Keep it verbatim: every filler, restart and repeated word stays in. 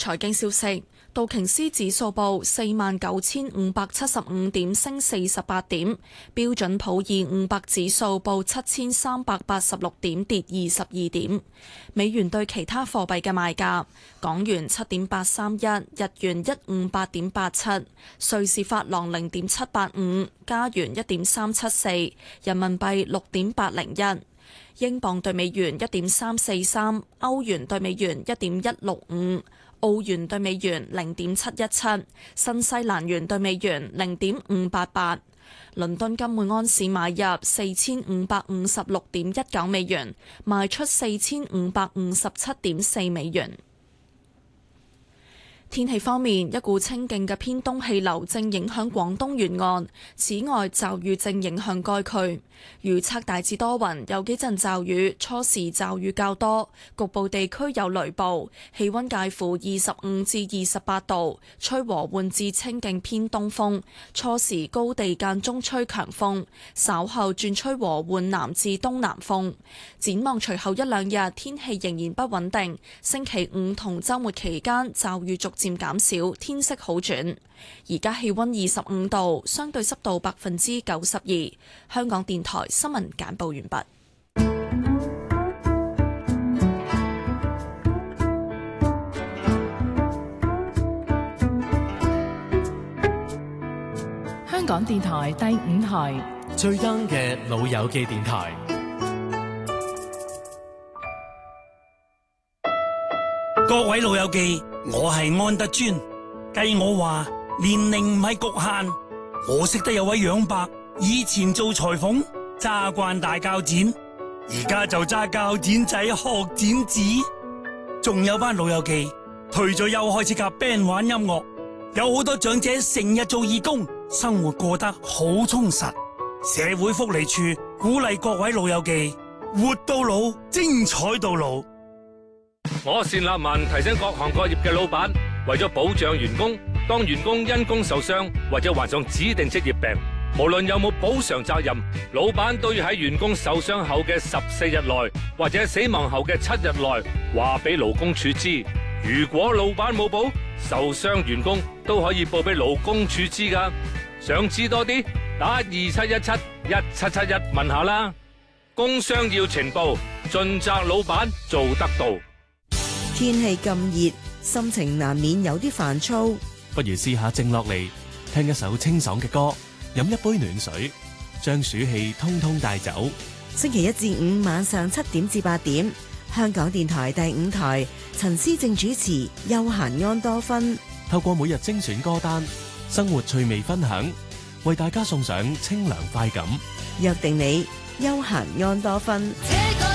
財經消息，道瓊斯指數報四萬九千五百七十五點，升四十八點；標準普爾五百指數報七千三百八十六點，跌二十二點。美元對其他貨幣嘅賣價：港元七點八三一，日元一五八點八七，瑞士法郎零點七八五，加元一點三七四，人民幣六點八零一。英鎊對美元一點三四三，歐元對美元一點一六五，澳元對美元零點七一七，新西蘭元對美元零點五八八。倫敦金每安士買入四千五百五十六點一九美元，賣出四千五百五十七點四美元。天氣方面，一股清勁嘅偏東氣流正影響廣東沿岸，此外驟雨正影響該區。預測大致多雲，有幾陣驟雨，初時驟雨較多，局部地區有雷暴，氣溫介乎二十五至二十八度，吹和緩至清勁偏東風，初時高地間中吹強風，稍後轉吹和緩南至東南風。展望隨後一兩日天氣仍然不穩定，星期五同週末期間驟雨逐漸減少，天色好轉。而家氣溫二十五度，相對濕度百分之九十二。香港電台新聞簡報完畢。 香港電台第五台最 young 嘅老友記電台。 各位老友記，我係安德尊。計我話年齡唔係局限，我識得有位楊伯，以前做裁縫揸慣大鉸剪，而家就揸鉸剪仔學剪紙。仲有班老友記退咗休開始夾 band 玩音樂，有好多長者成日做義工，生活過得好充實。社會福利處鼓勵各位老友記活到老，精彩到老。 我單立文提醒各行各業嘅老闆，為咗保障員工，當員工因工受傷或者患上指定職業病，無論有冇補償責任，老闆都要喺員工受傷後嘅十四日內或者死亡後嘅七日內話俾勞工處知。如果老闆冇補，受傷員工都可以報俾勞工處知㗎。想知多啲，打二七一七一七七一問下啦。工傷要情報，盡責老闆做得到。 天氣咁熱，心情難免有啲煩躁， 不如試下靜落嚟，聽一首清爽嘅歌，飲一杯暖水，將暑氣通通帶走。 星期一至五晚上七點至八點，香港電台第五台，陳思正主持，休閒安多芬。 透過每日精選歌單，生活趣味分享，為大家送上清涼快感。 約定你，休閒安多芬。